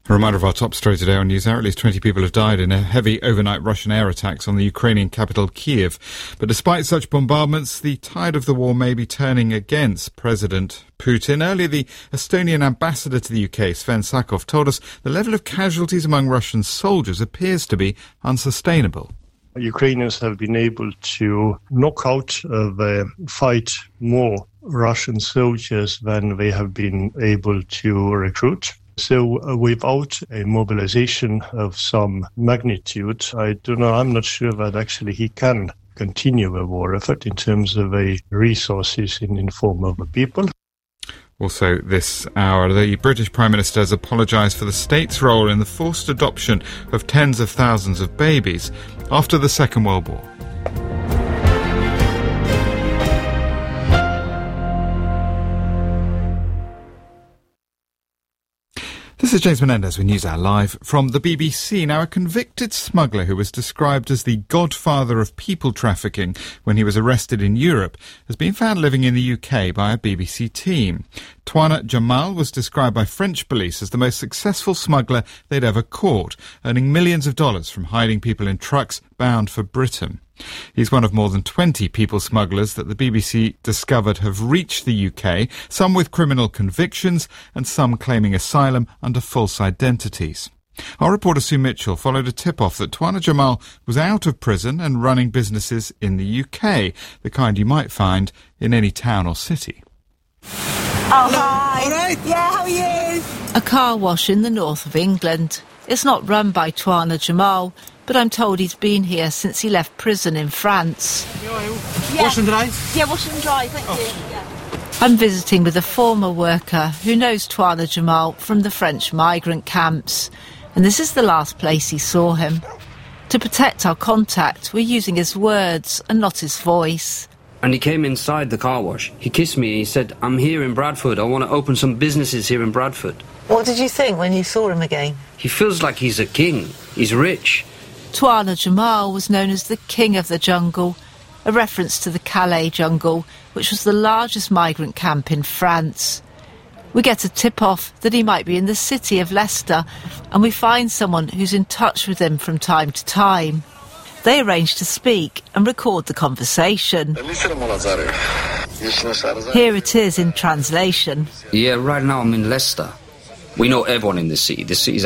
A reminder of our top story today on NewsHour. At least 20 people have died in a heavy overnight Russian air attacks on the Ukrainian capital Kiev. But despite such bombardments, the tide of the war may be turning against President Putin. Earlier, the Estonian ambassador to the UK, Sven Sakov, told us the level of casualties among Russian soldiers appears to be unsustainable. Ukrainians have been able to knock out fight more Russian soldiers than they have been able to recruit. So without a mobilization of some magnitude, I'm not sure that actually he can continue the war effort in terms of resources in form of the people. Also this hour, the British Prime Minister has apologised for the state's role in the forced adoption of tens of thousands of babies after the Second World War. This is James Menendez with NewsHour Live from the BBC. Now, a convicted smuggler who was described as the godfather of people trafficking when he was arrested in Europe has been found living in the UK by a BBC team. Touane Jamal was described by French police as the most successful smuggler they'd ever caught, earning millions of dollars from hiding people in trucks bound for Britain. He's one of more than 20 people smugglers that the BBC discovered have reached the UK, some with criminal convictions and some claiming asylum under false identities. Our reporter Sue Mitchell followed a tip-off that Touane Jamal was out of prison and running businesses in the UK, the kind you might find in any town or city. Oh, hi. All right? Yeah, how are you? A car wash in the north of England. It's not run by Touane Jamal, but I'm told he's been here since he left prison in France. Yeah. Wash and dry? Yeah, wash and dry, thank you. Yeah. I'm visiting with a former worker who knows Touane Jamal from the French migrant camps, and this is the last place he saw him. To protect our contact, we're using his words and not his voice. And he came inside the car wash. He kissed me and he said, "I'm here in Bradford. I want to open some businesses here in Bradford." What did you think when you saw him again? He feels like he's a king. He's rich. Touane Jamal was known as the King of the Jungle, a reference to the Calais jungle, which was the largest migrant camp in France. We get a tip-off that he might be in the city of Leicester, and we find someone who's in touch with him from time to time. They arrange to speak and record the conversation. Here it is in translation. Yeah, right now I'm in Leicester. We know everyone in the city. The city's